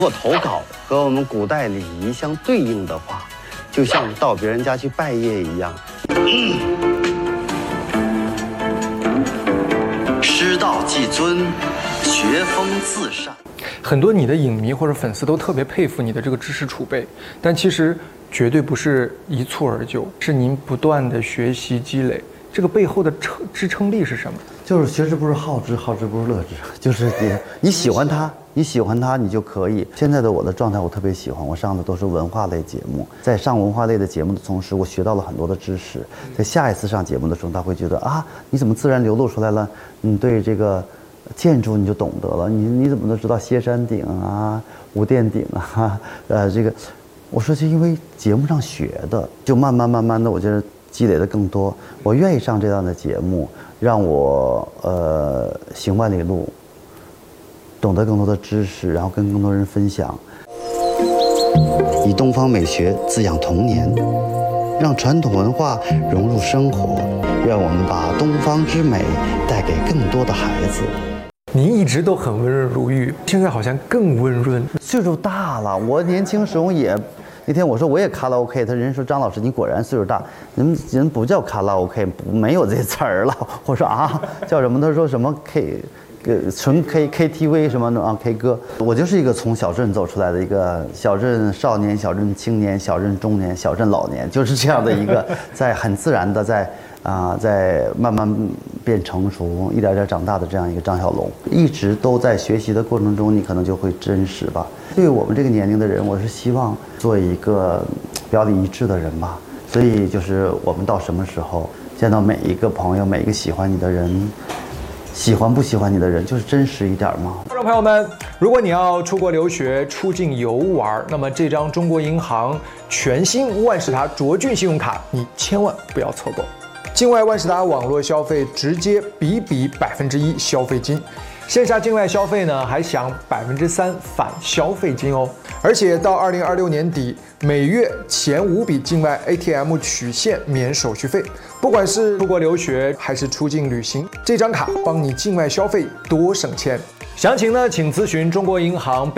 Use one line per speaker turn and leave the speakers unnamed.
如果投稿和我们古代礼仪相对应的话，就像到别人家去拜谒一样。师道既尊，学风自善。
很多你的影迷或者粉丝都特别佩服你的这个知识储备，但其实绝对不是一蹴而就，是您不断的学习积累。这个背后的支撑力是什么？
就是学之不是好之，好之不是乐之。就是你喜欢它，你喜欢它，你就可以。现在的我的状态，我特别喜欢。我上的都是文化类节目，在上文化类的节目的同时，我学到了很多的知识。在下一次上节目的时候，他会觉得啊，你怎么自然流露出来了？你对这个建筑你就懂得了。你怎么都知道歇山顶啊、无殿顶啊？这个，我说就因为节目上学的，就慢慢的，我觉得积累的更多。我愿意上这样的节目，让我行万里路，懂得更多的知识，然后跟更多人分享。以东方美学滋养童年，让传统文化融入生活，让我们把东方之美带给更多的孩子。
您一直都很温润如玉，现在好像更温润。
岁数大了，我年轻时候也，那天我说我也卡拉 OK， 人说张老师你果然岁数大，人不叫卡拉 OK， 没有这词儿了。我说啊，叫什么？他说什么 纯 KTV 什么的啊 K 歌。我就是一个从小镇走出来的一个小镇少年、小镇青年、小镇中年、小镇老年，就是这样的一个，在很自然的在慢慢变成熟，一点点长大的这样一个张小龙，一直都在学习的过程中，你可能就会真实吧。对于我们这个年龄的人，我是希望做一个表里一致的人吧。所以就是我们到什么时候见到每一个朋友，每一个喜欢你的人，喜欢不喜欢你的人，就是真实一点嘛。
观众朋友们，如果你要出国留学、出境游玩，那么这张中国银行全新万事达卓俊信用卡，你千万不要错过。境外万事达网络消费直接比1%消费金，线下境外消费呢还享3%返消费金哦。而且到2026年底，每月前5笔境外 ATM 取现免手续费。不管是出国留学还是出境旅行，这张卡帮你境外消费多省钱。详情呢，请咨询中国银行